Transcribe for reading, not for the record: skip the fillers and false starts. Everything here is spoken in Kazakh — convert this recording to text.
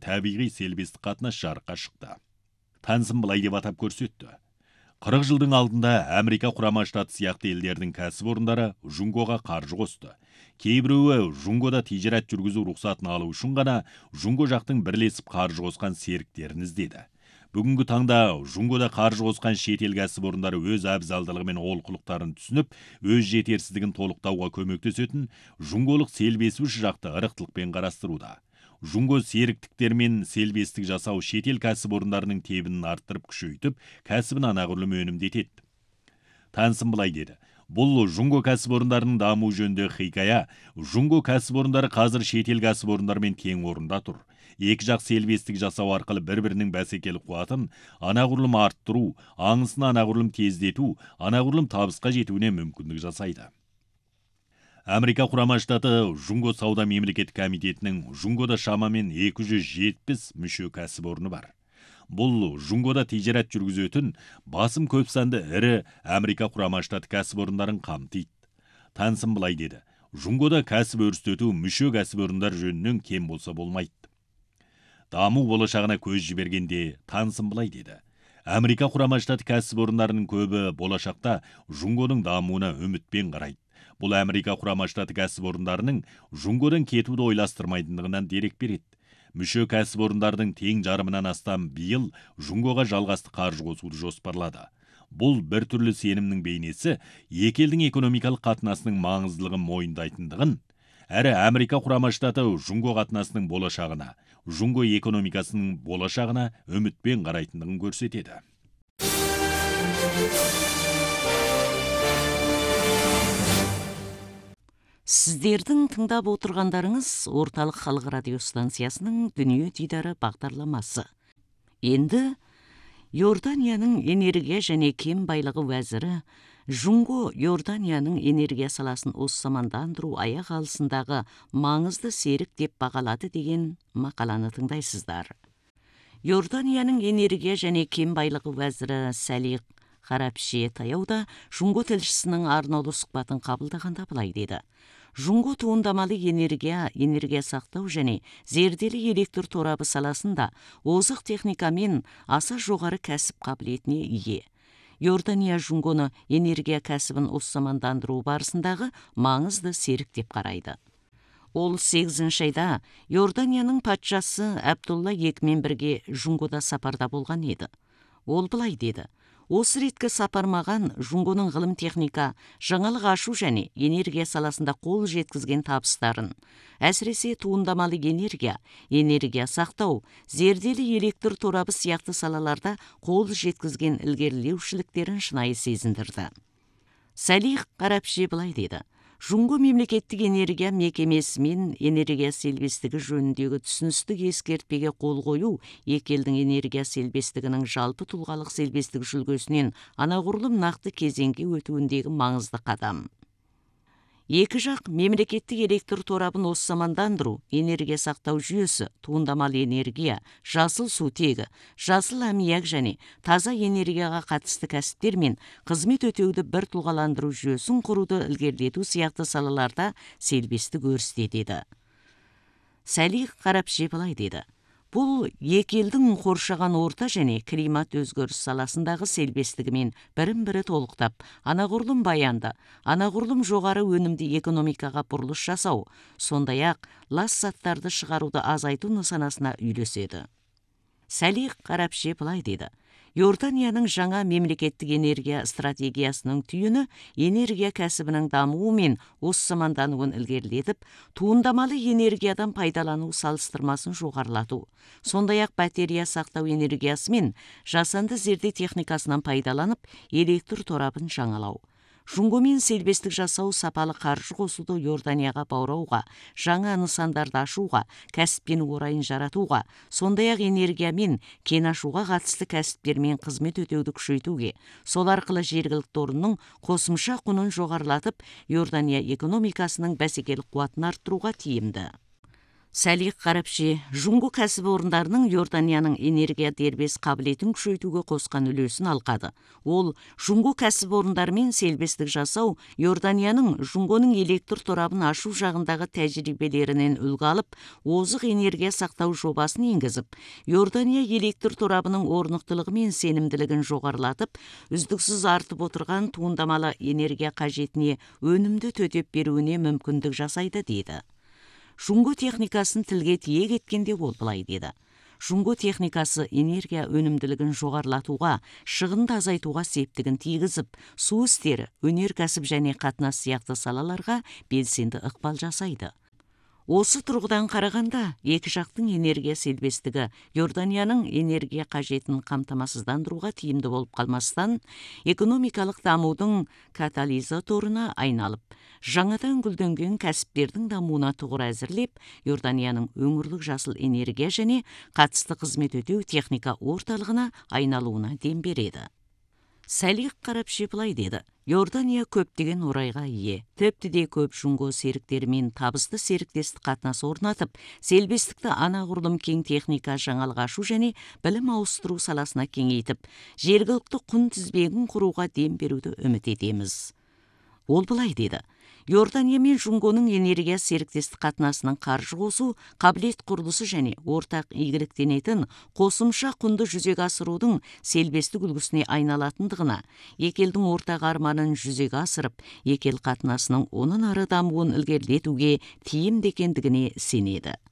табиғи селбестік қатынас жарыққа шықты. Тансын былай деп атап көрсетті. 40 жылдың алдында Америка Құрама Штаты сияқты елдердің кәсіпорындары Жунгоға қаржы қосты. Кейбіреуі Жунгода тижарат жүргізу рұқсатын алу үшін ғана Жунго жақтың бірлесіп қаржы қосқан серіктерін іздеді. Бүгінгі таңда Жунгода қаржы қосқан шетел кәсіпорындары өз абзалдылығы мен олқылықтарын түсініп, өз жетерсіздігін толықтауға көмектесетін жунголық селбесуші жақты ырықтылықпен қарастыруда. Жунго серіктіктер мен селбестік жасау шетел кәсіпорындарының тебінін арттырып күшейтіп, кәсібін анағұрлым өнімдетеді. Тансын былай деді. Бұл Жунго кәсіпорындарының даму жөнінде хикая. Жунго кәсіпорындары қазір шетел кәсіпорындармен тең орында тұр. Екі жақ селбестік жасау арқылы бір-бірінің бәсекелік қуатын анағұрлым арттыру, аңысын анағұрлым тездету, анағұрлым табысқа жетуіне мүмкіндік жасайды. Америка Құрама Штаты Жунго сауда мемлекеттік комитетінің Жунгода шамамен 270 мүше кәсіпорны бар. Бұл Жунгода тижарат жүргізетін басым көп санды ірі Америка Құрама Штаты кәсіпорындарын қамтиды. Тансын былай деді. Жунгода кәсіп өрістету мүше кәсіпорындар жөнінен кем болса болмайды. Даму болашағына көз жібергенде Тансын былай деді. Америка Құрама Штаты кәсіпорындарының көбі болашақта Жунгоның дамуына үмітпен қарайды. Бұл Америка Құрама Штаты кәсіпорындарының Жунгодан кетуді ойластырмайтындығынан дерек береді. Мүше кәсіпорындардың тең жарымынан астам биыл Жунгоға жалғасты қаржы қосуды жоспарлады. Бұл бір түрлі сенімнің бейнесі екі елдің экономикалық қатынасының маңыздылығын мойындайтындығын, әрі Америка Құрама Штаты Жунго қатынасының болашағына, Жунго экономикасының болашағына үмітпен қарайтындығын көрсетеді. Сіздердің тыңдап отырғандарыңыз Орталық халық радио станциясының Дүние дидары бағдарламасы. Енді Иорданияның энергия және кен байлығы уәзірі Жунго Иорданияның энергия саласын осамандандыру аяқ алысындағы маңызды серік деп бағалады деген мақаланы тыңдайсыздар. Иорданияның энергия және кен байлығы уәзірі Салих Харапши таяуда Жунго тілшісінің арнаулы сұхбатын қабылдағанда былай деді. Жунго туындамалы энергия сақтау және зерделі электр торабы саласында озық техникамен аса жоғары кәсіп қабілетіне ие. Иордания Жунгоны энергия кәсібін осамандандыру барысындағы маңызды серік деп қарайды. Ол 8 айда Иорданияның патшасы Абдулла екімен бірге Жунгода сапарда болған еді. Ол былай деді. Осы реткі сапар маған Жунгоның ғылым техника, жаңалық ашу және энергия саласында қол жеткізген табыстарын, әсіресе туындамалы энергия сақтау, зерделі электр торабы сияқты салаларда қол жеткізген ілгерілеушіліктерін шынайы сезіндірді. Салих Харапши былай деді. Жунго мемлекеттік энергия мекемесімен энергия селбестігі жөніндегі түсіністік ескертпеге қол қою екі елдің энергия селбестігінің жалпы тұлғалық селбестік жүлгесінен анағұрлым нақты кезеңге өтуіндегі маңызды қадам. Екі жақ мемлекеттік электр торабын осамандандыру, энергия сақтау жүйесі, туындамалы энергия, жасыл сутегі, жасыл аммиак және таза энергияға қатысты кәсіптер мен қызмет өтеуді бір тұлғаландыру жүйесін құруды ілгерілету сияқты салаларда селбестік өрістетеді. Салих Харапши былай деді. Бұл екі елдің қоршаған орта және климат өзгеріс саласындағы селбестігімен бірін-бірі толықтап, анағұрлым баянды, анағұрлым жоғары өнімді экономикаға бұрылыс жасау, сондай-ақ лас заттарды шығаруды азайту нысанасына үйлеседі. Салих Харапши былай деді. Иорданияның жаңа мемлекеттік энергия стратегиясының түйіні энергия кәсібінің дамуы мен осамандануын ілгерілетіп, туындамалы энергиядан пайдалану салыстырмасын жоғарылату. Сондай-ақ батарея сақтау энергиясы мен жасанды зерде техникасынан пайдаланып, электр торабын жаңалау. Жунгомен селбестік жасау сапалы қаржы қосуды Иорданияға баурауға, жаңа нысандарды ашуға, кәсіппен орайын жаратуға, сондай-ақ энергиямен кен ашуға қатысты кәсіптермен қызмет өтеуді күшейтуге, сол арқылы жергілікті орынның қосымша құнын жоғарылатып, Иордания экономикасының бәсекелік қуатын арттыруға тиімді. Сәлих Қарапши, Жунго кәсіпорындарының Иорданияның энергия дербес қабілетін күшейтуге қосқан үлесін алқады. Ол Жунго кәсіпорындарымен селбестік жасау, Иорданияның Жунгоның электр торабын ашу жағындағы тәжірибелерінен үлгі алып, озық энергия сақтау жобасын енгізіп, Иордания электр торабының орнықтылығы мен сенімділігін жоғарылатып, үздіксіз артып отырған туындамалы энергия қажетіне өнімді төтеп беруіне мүмкіндік жасайды дейді. Жунго техникасын тілге тиек еткенде ол былай деді. Жунго техникасы энергия өнімділігін жоғарылатуға, шығынды азайтуға септігін тигізіп, су істері, өнеркәсіп және қатынас сияқты салаларға белсенді ықпал жасайды. Осы тұрғыдан қарағанда, екі жақтың энергия селбестігі Иорданияның энергия қажетін қамтамасыздандыруға тиімді болып қалмастан, экономикалық дамудың катализаторына айналып, жаңадан гүлденген кәсіптердің дамуына тұғыр әзірлеп, Иорданияның өңірлік жасыл энергия және қатысты қызмет өтеу техника орталығына айналуына дем береді. Сәлих Қарапши былай деді. Иордания көптеген орайға ие. Тіпті де көп Жунго серіктерімен табысты серіктестік қатынас орнатып, селбестікті анағұрлым кең техника жаңалық ашу және білім ауыстыру саласына кеңейтіп, жергілікті құн тізбегін құруға дем беруді үміт етеміз. Ол былай деді. Иордания мен Жунгоның энергия серіктестік қатынасының қаржы қосу, қабілет құрылысы және ортақ игіліктенетін қосымша құнды жүзеге асырудың селбестік үлгісіне айналатындығына, екі елдің ортақ арманын жүзеге асырып, екі ел қатынасының онын ары дамуын ілгерілетуге тиімді екендігіне сенеді.